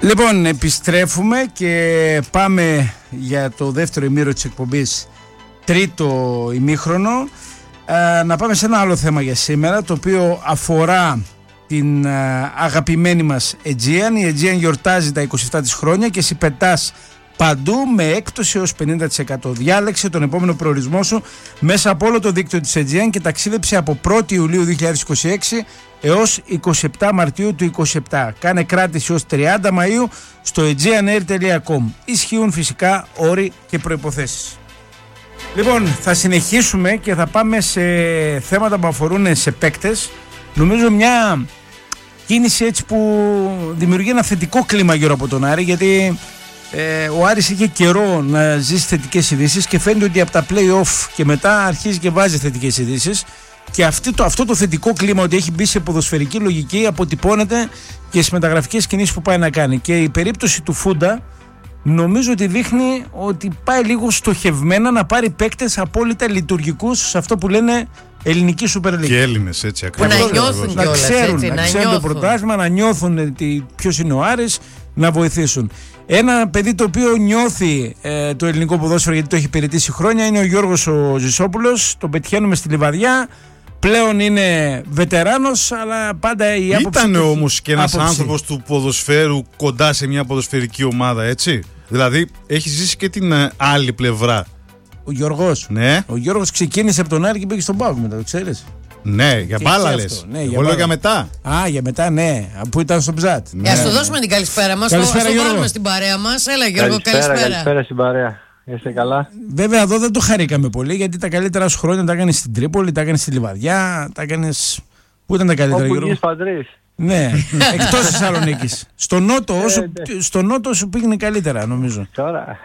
Λοιπόν, επιστρέφουμε και πάμε για το δεύτερο ημίρο της εκπομπής, τρίτο ημίχρονο. Να πάμε σε ένα άλλο θέμα για σήμερα, το οποίο αφορά την αγαπημένη μας Aegean. Η Aegean γιορτάζει τα 27 της χρόνια και εσύ πετάς παντού με έκπτωση έως 50%. Διάλεξε τον επόμενο προορισμό σου μέσα από όλο το δίκτυο της Aegean και ταξίδεψε από 1η Ιουλίου 2026 έως 27 Μαρτίου του 2027. Κάνε κράτηση ως 30 Μαΐου στο aegeanair.com. Ισχύουν φυσικά όροι και προϋποθέσεις. Λοιπόν, θα συνεχίσουμε και θα πάμε σε θέματα που αφορούν σε παίκτες. Νομίζω μια κίνηση έτσι που δημιουργεί ένα θετικό κλίμα γύρω από τον Άρη, γιατί ο Άρης είχε καιρό να ζήσει θετικές ειδήσεις και φαίνεται ότι από τα play-off και μετά αρχίζει και βάζει θετικές ειδήσεις, και αυτό το θετικό κλίμα ότι έχει μπει σε ποδοσφαιρική λογική αποτυπώνεται και στις μεταγραφικές κινήσεις που πάει να κάνει. Και η περίπτωση του Φούντα νομίζω ότι δείχνει ότι πάει λίγο στοχευμένα να πάρει παίκτες απόλυτα λειτουργικούς σε αυτό που λένε ελληνική Super League. Και Έλληνες, έτσι ακριβώς. Να νιώθουν να ξέρουν το πρωτάθλημα, να νιώθουν ποιος είναι ο Άρης, να βοηθήσουν. Ένα παιδί το οποίο νιώθει το ελληνικό ποδόσφαιρο, γιατί το έχει υπηρετήσει χρόνια, είναι ο Γιώργος ο Ζησόπουλος. Τον πετυχαίνουμε στη Λιβαδιά. Πλέον είναι βετεράνος, αλλά πάντα η άποψη. Ήταν όμως και ένας άνθρωπος του ποδοσφαίρου κοντά σε μια ποδοσφαιρική ομάδα, έτσι. Δηλαδή έχει ζήσει και την άλλη πλευρά. Ο Γιώργος. Ναι. Ο Γιώργος ξεκίνησε από τον Άρη και πήγε στον ΠΑΟΚ μετά, το ξέρεις. Ναι, για μπάλα λες. Ναι, εγώ λέω για μετά. Α, για μετά, ναι. Που ήταν στο Ψάτ. Ναι. Ας του δώσουμε την καλησπέρα μας. Ας το βάλουμε στην παρέα μας. Έλα Γιώργο, καλησπέρα. Καλησπέρα στην παρέα. Είστε καλά? Βέβαια εδώ δεν το χαρήκαμε πολύ, γιατί τα καλύτερα σου χρόνια τα έκανες στην Τρίπολη, τα έκανες στη Λιβαδιά, τα έκανες. Πού ήταν τα καλύτερα, Όπου Γιώργο? γίνεις πατρίς. Ναι, εκτός Θεσσαλονίκης. Στο Νότο, στο Νότο σου πήγαινε καλύτερα, νομίζω. Τώρα.